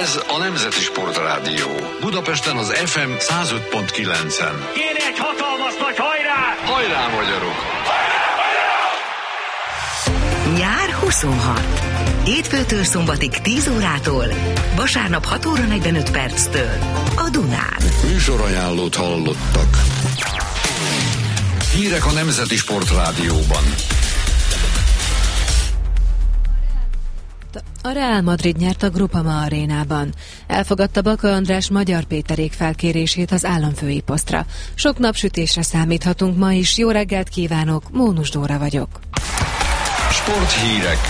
Ez a Nemzeti Sportrádió. Budapesten az FM 105.9-en. Kéne egy hatalmas nagy hajrá! Hajrá, magyarok! Nyár 26. Hétfőtől szombatig 10 órától, vasárnap 6 óra 45 perctől a Dunán. Műsorajánlót hallottak. Hírek a Nemzeti Sportrádióban. A Real Madrid nyert a Groupama arénában. Elfogadta Baka András Magyar Péterék felkérését az államfői posztra. Sok napsütésre számíthatunk ma is. Jó reggelt kívánok, Mónus Dóra vagyok. Sporthírek.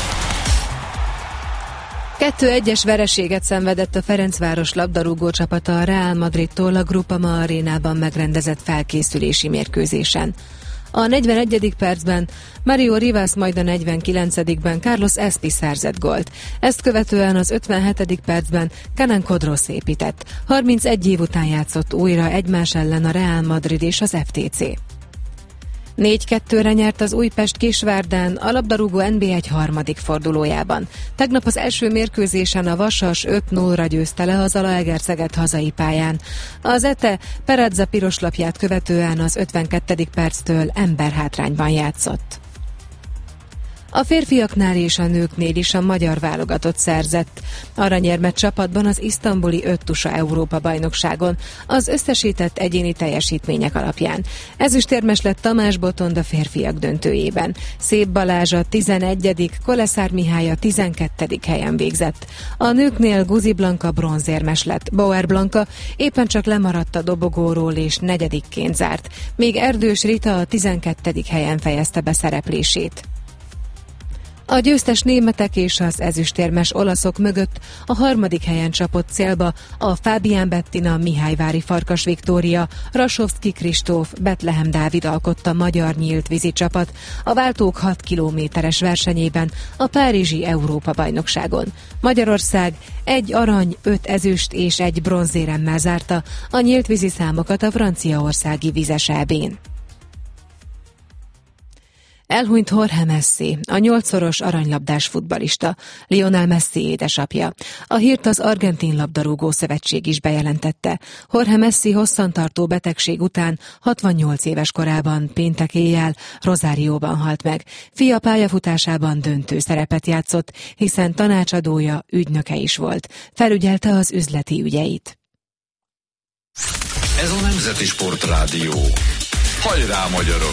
2-1-es vereséget szenvedett a Ferencváros labdarúgó csapata a Real Madridtól a Groupama arénában megrendezett felkészülési mérkőzésen. A 41. percben Mario Rivas, majd a 49-ben Carlos Espi szerzett gólt. Ezt követően az 57. percben Kenan Kodrosz épített. 31 év után játszott újra egymás ellen a Real Madrid és az FTC. 4-2-re nyert az Újpest Kisvárdán a labdarúgó NB1 harmadik fordulójában. Tegnap az első mérkőzésen a Vasas 5-0-ra győzte le az Zalaegerszeget hazai pályán. Az ETE Peradza piroslapját követően az 52. perctől emberhátrányban játszott. A férfiaknál és a nőknél is a magyar válogatott szerzett. Aranyérmet csapatban az isztambuli 5-tusa Európa-bajnokságon az összesített egyéni teljesítmények alapján. Ezüstérmes lett Tamás Botond a férfiak döntőjében. Szép Balázs a 11., Koleszár Mihály a 12. helyen végzett. A nőknél Guzi Blanka bronzérmes lett. Bauer Blanka éppen csak lemaradt a dobogóról és 4-ként zárt, míg Erdős Rita a 12. helyen fejezte be szereplését. A győztes németek és az ezüstérmes olaszok mögött a 3. helyen csapott célba a Fábián Bettina, Mihályvári Farkas Viktória, Rasovszki Kristóf, Betlehem Dávid alkotta magyar nyílt vízi csapat a váltók 6 kilométeres versenyében a párizsi Európa-bajnokságon. Magyarország 1 arany, 5 ezüst és 1 bronzéremmel zárta a nyílt vízi számokat a franciaországi vizes EB-n. Elhunyt Jorge Messi, a 8-szoros aranylabdás futballista, Lionel Messi édesapja. A hírt az Argentin Labdarúgó Szövetség is bejelentette. Jorge Messi hosszantartó betegség után 68 éves korában péntek éjjel Rosárióban halt meg. Fia pályafutásában döntő szerepet játszott, hiszen tanácsadója, ügynöke is volt. Felügyelte az üzleti ügyeit. Ez a Nemzeti Sportrádió. Hajrá, magyarok!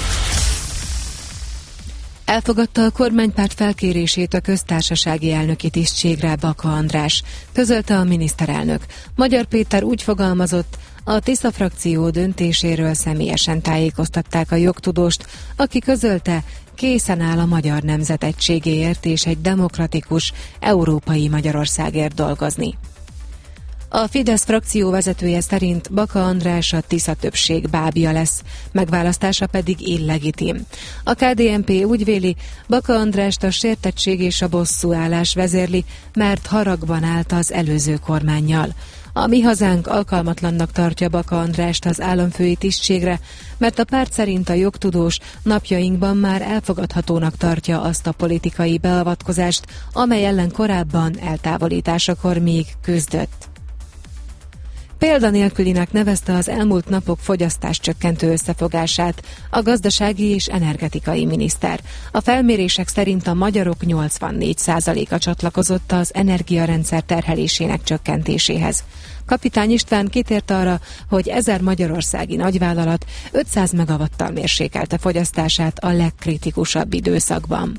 Elfogadta a kormánypárt felkérését a köztársasági elnöki tisztségre Baka András, közölte a miniszterelnök. Magyar Péter úgy fogalmazott, a Tisza frakció döntéséről személyesen tájékoztatták a jogtudóst, aki közölte, készen áll a magyar nemzet egységéért és egy demokratikus, európai Magyarországért dolgozni. A Fidesz frakció vezetője szerint Baka András a Tisza többség bábja lesz, megválasztása pedig illegitim. A KDNP úgy véli, Baka Andrást a sértettség és a bosszúállás vezérli, mert haragban állt az előző kormánnyal. A Mi Hazánk alkalmatlannak tartja Baka Andrást az államfői tisztségre, mert a párt szerint a jogtudós napjainkban már elfogadhatónak tartja azt a politikai beavatkozást, amely ellen korábban eltávolításakor még küzdött. Példanélkülinek nevezte az elmúlt napok fogyasztáscsökkentő összefogását a gazdasági és energetikai miniszter. A felmérések szerint a magyarok 84%-a csatlakozott az energiarendszer terhelésének csökkentéséhez. Kapitány István kitért arra, hogy 1000 magyarországi nagyvállalat 500 megawattal mérsékelte fogyasztását a legkritikusabb időszakban.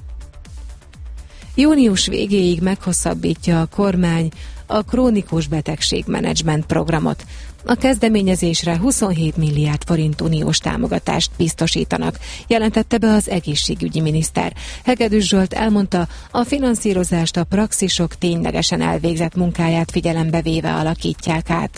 Június végéig meghosszabbítja a kormány a krónikus betegségmenedzsment programot. A kezdeményezésre 27 milliárd forint uniós támogatást biztosítanak, jelentette be az egészségügyi miniszter. Hegedűs Zsolt elmondta, a finanszírozást a praxisok ténylegesen elvégzett munkáját figyelembe véve alakítják át.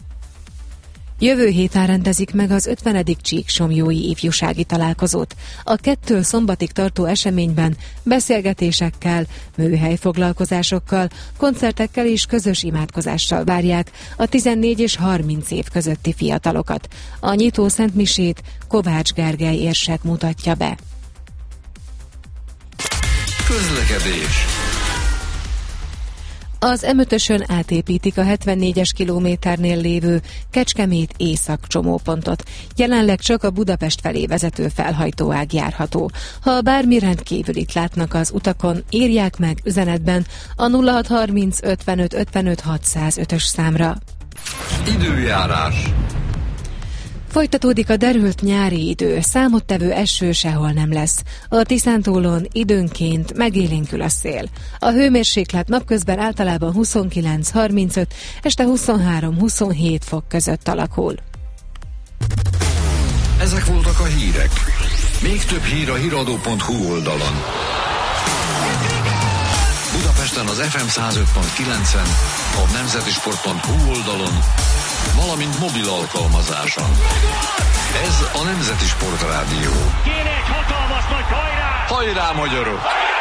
Jövő héten rendezik meg az 50. Csíksomlyói ifjúsági találkozót. A 2 szombatig tartó eseményben beszélgetésekkel, műhelyfoglalkozásokkal, koncertekkel és közös imádkozással várják a 14 és 30 év közötti fiatalokat. A nyitó szentmisét Kovács Gergely érsek mutatja be. Közlekedés. Az M5-ösön átépítik a 74-es kilométernél lévő Kecskemét észak csomópontot. Jelenleg csak a Budapest felé vezető felhajtóág járható. Ha bármi rendkívülit látnak az utakon, írják meg üzenetben a 0630 55 55 605-ös számra. Időjárás. Folytatódik a derült nyári idő, számottevő eső sehol nem lesz. A Tiszántúlon időnként megélénkül a szél. A hőmérséklet napközben általában 29-35, este 23-27 fok között alakul. Ezek voltak a hírek. Még több hír a hiradó.hu oldalon. Budapesten az FM 105.9-en, a nemzetisport.hu oldalon, valamint mobil alkalmazáson. Ez a Nemzeti Sport Rádió. Kéne egy hatalmas nagy hajrá! Hajrá, magyarok!